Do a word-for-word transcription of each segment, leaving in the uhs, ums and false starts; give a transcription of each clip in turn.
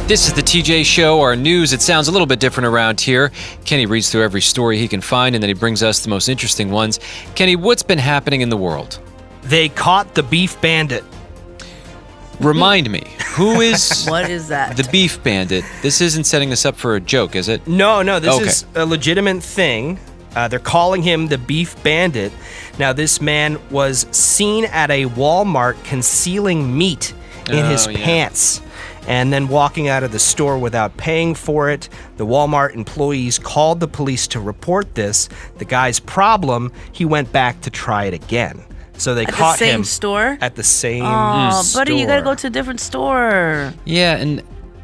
This is the T J Show, our news. It sounds a little bit different around here. Kenny reads through every story he can find, and then he brings us the most interesting ones. Kenny, what's been happening in the world? They caught the beef bandit. Remind me, who is What is that? the beef bandit? This isn't setting us up for a joke, is it? No, no, this Okay. is a legitimate thing. Uh, they're calling him the beef bandit. Now, this man was seen at a Walmart concealing meat in Oh, his yeah. pants and then walking out of the store without paying for it. The Walmart employees called the police to report this. The guy's problem, he went back to try it again. So they At the caught same him store? at the same Oh, store. buddy, you gotta go to a different store. Yeah, and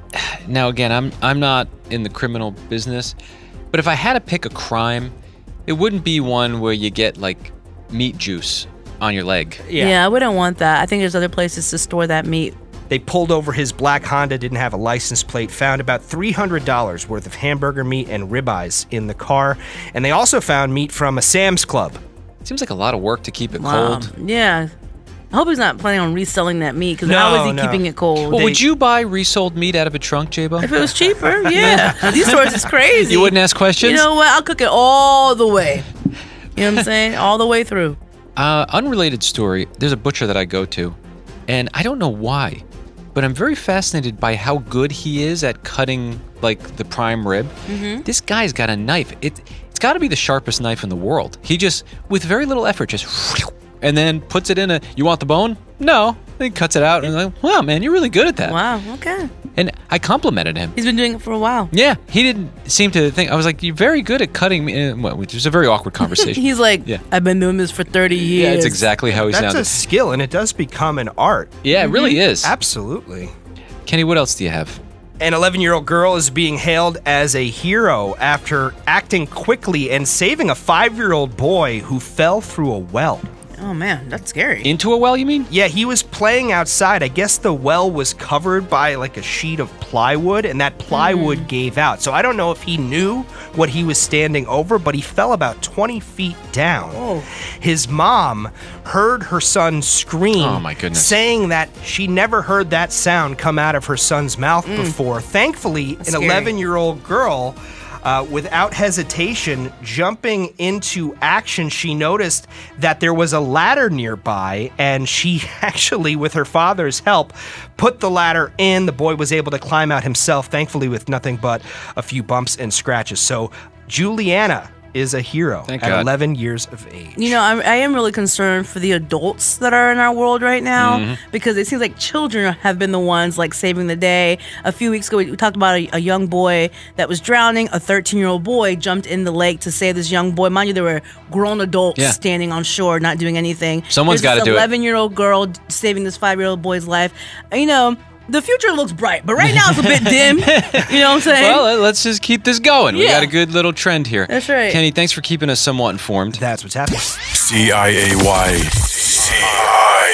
now again, I'm I'm not in the criminal business, but if I had to pick a crime, it wouldn't be one where you get like meat juice on your leg. Yeah. Yeah. I wouldn't want that. I think there's other places to store that meat. They pulled over his black Honda, didn't have a license plate, found about three hundred dollars worth of hamburger meat and ribeyes in the car, and they also found meat from a Sam's Club. Seems like a lot of work to keep it Wow. cold. Yeah. I hope he's not planning on reselling that meat, because No, how is he no. keeping it cold? Well, They- would you buy resold meat out of a trunk, J-Bo? If it was cheaper, yeah. These stores is crazy. You wouldn't ask questions? You know what? I'll cook it all the way. You know what I'm saying? All the way through. Uh, unrelated story. There's a butcher that I go to, and I don't know why, but I'm very fascinated by how good he is at cutting like the prime rib. Mm-hmm. This guy's got a knife. It it's got to be the sharpest knife in the world. He just, with very little effort, just and then puts it in a. You want the bone? No. Then he cuts it out, and I'm like, wow, man, you're really good at that. Wow. Okay. And I complimented him. He's been doing it for a while. Yeah, he didn't seem to think. I was like, you're very good at cutting me. uh, Well, which was a very awkward conversation. He's like, Yeah. I've been doing this for thirty years. Yeah, it's exactly how he That's sounded. a skill, and it does become an art. Yeah, it really is. Absolutely. Kenny, what else do you have? An eleven-year-old girl is being hailed as a hero after acting quickly and saving a five-year-old boy who fell through a well. Oh, man. That's scary. Into a well, you mean? Yeah, he was playing outside. I guess the well was covered by like a sheet of plywood, and that plywood Mm. gave out. So I don't know if he knew what he was standing over, but he fell about twenty feet down. Oh. His mom heard her son scream, Oh, my goodness. saying that she never heard that sound come out of her son's mouth before. Thankfully, That's an scary. eleven-year-old girl, Uh, without hesitation, jumping into action, she noticed that there was a ladder nearby, and she actually, with her father's help, put the ladder in. The boy was able to climb out himself, thankfully with nothing but a few bumps and scratches. So Juliana is a hero Thank at God. eleven years of age. You know, I'm, I am really concerned for the adults that are in our world right now, Mm-hmm. because it seems like children have been the ones like saving the day. A few weeks ago, we talked about a, a young boy that was drowning. A thirteen-year-old boy jumped in the lake to save this young boy. Mind you, there were grown adults Yeah. standing on shore, not doing anything. Someone's There's gotta this do it. eleven-year-old girl saving this five-year-old boy's life. You know, the future looks bright, but right now it's a bit dim. You know what I'm saying? Well, let's just keep this going. We Yeah. got a good little trend here. That's right. Kenny, thanks for keeping us somewhat informed. That's what's happening. C I A Y. C I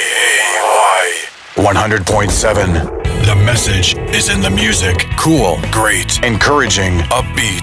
A Y. one hundred point seven. The message is in the music. Cool, great, encouraging, upbeat.